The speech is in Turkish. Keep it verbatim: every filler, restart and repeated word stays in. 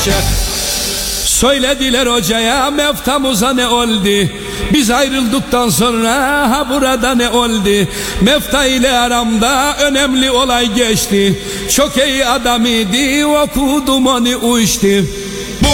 Söylediler hocaya Meftamıza ne oldu? Biz ayrıldıktan sonra ha burada ne oldu? Mefta ile aramda önemli olay geçti. Çok iyi adam idi, okudum onu uçtu.